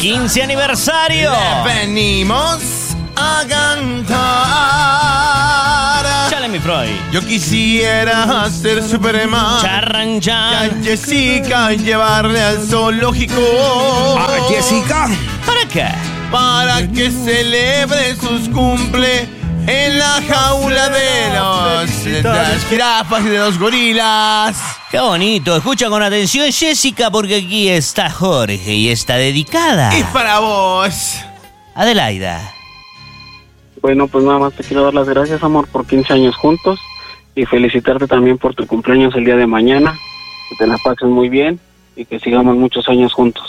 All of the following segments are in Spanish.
15 aniversario. Le venimos a cantar. Chale, mi Freud. Yo quisiera ser Superman. Charran, Y a chan. Jessica llevarle al zoológico. Jessica. ¿Para qué? Para que celebre sus cumple en la jaula de las jirafas y de los gorilas. Qué bonito. Escucha con atención, Jessica, porque aquí está Jorge y está dedicada. Y para vos. Adelaida. Bueno, pues nada más te quiero dar las gracias, amor, por 15 años juntos y felicitarte también por tu cumpleaños el día de mañana. Que te la pases muy bien y que sigamos muchos años juntos.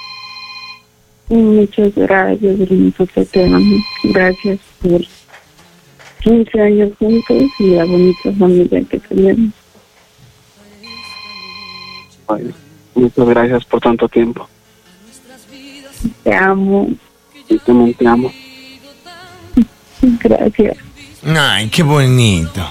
Muchas gracias, hermoso, te amo. Gracias por 15 años juntos y la bonita familia que tenemos. Bueno, muchas gracias por tanto tiempo. Te amo. Y también te amo. Gracias. Ay, qué bonito.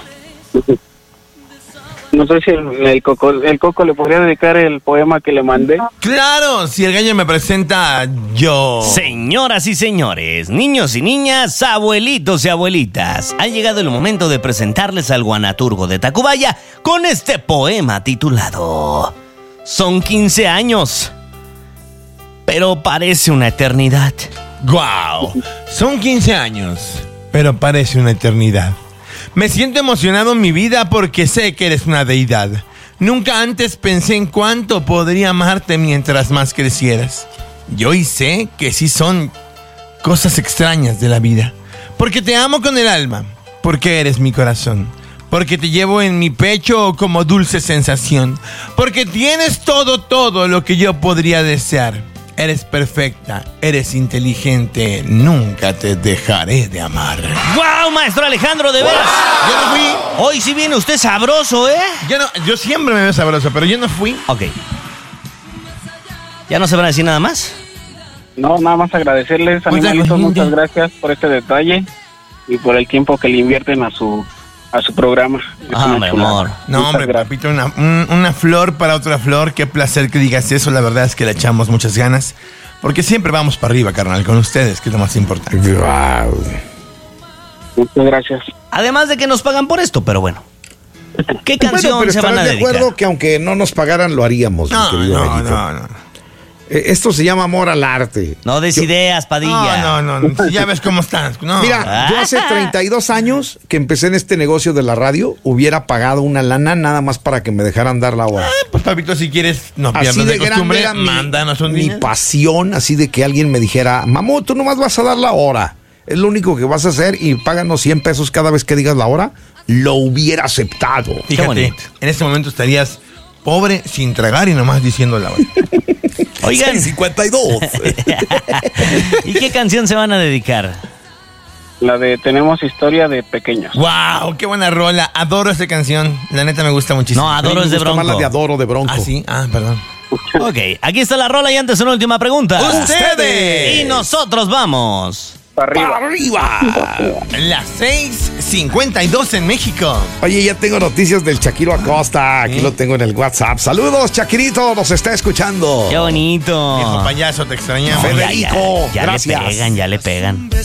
No sé si el Coco le podría dedicar el poema que le mandé. Claro, si el gallo me presenta, yo. Señoras y señores, niños y niñas, abuelitos y abuelitas, ha llegado el momento de presentarles al guanaturgo de Tacubaya con este poema titulado Son 15 años, pero parece una eternidad. ¡Guau! Son 15 años, pero parece una eternidad. Me siento emocionado en mi vida porque sé que eres una deidad. Nunca antes pensé en cuánto podría amarte mientras más crecieras. Y hoy sé que sí son cosas extrañas de la vida. Porque te amo con el alma, porque eres mi corazón, porque te llevo en mi pecho como dulce sensación, porque tienes todo lo que yo podría desear. Eres perfecta, eres inteligente, nunca te dejaré de amar. ¡Wow, maestro Alejandro, de veras! Yo no fui. Hoy sí viene usted sabroso, ¿eh? Yo siempre me veo sabroso, pero yo no fui. Ok. ¿Ya no se van a decir nada más? No, nada más agradecerles, animalitos, muchas gracias por este detalle y por el tiempo que le invierten a su programa. Es Ah, una mi chulada. amor. No, Muchas hombre, gracias. papito, una flor para otra flor. Qué placer que digas eso. La verdad es que le echamos muchas ganas. Porque siempre vamos para arriba, carnal, con ustedes, que es lo más importante. Muchas gracias. Además de que nos pagan por esto, pero bueno. ¿Qué canción Bueno, pero se van a estarás de dedicar? acuerdo que aunque no nos pagaran, lo haríamos, mi No, querido gallito. no. Esto se llama amor al arte. No des ideas, Padilla. No. Ya ves cómo estás. No. Mira, yo hace 32 años que empecé en este negocio de la radio, hubiera pagado una lana nada más para que me dejaran dar la hora. Pues, papito, si quieres, no Así pierdas de de grande costumbre. era Mándanos un mi dinero. pasión, así de que alguien me dijera, mamú, tú nomás vas a dar la hora. Es lo único que vas a hacer y páganos 100 pesos cada vez que digas la hora. Lo hubiera aceptado. Fíjate, bonito. en este momento estarías pobre, sin tragar y nomás diciendo la hora. Oigan, 52. ¿y qué canción se van a dedicar? La de Tenemos historia de pequeños. ¡Wow! ¡Qué buena rola! Adoro esa canción. La neta me gusta muchísimo. No, Adoro Me es de gusta más la Bronco. de Adoro de Bronco. ¿Ah, sí? Ah, perdón. Ok, aquí está la rola y antes una última pregunta. ¡Ustedes! Y nosotros vamos. Para arriba. ¡Arriba! Las 6:52 en México. Oye, ya tengo noticias del Shakiro Acosta. Aquí lo tengo en el WhatsApp. Saludos, Shakirito, nos está escuchando. Qué bonito. Viejo payaso, te extrañamos. Federico, Ya gracias. le pegan.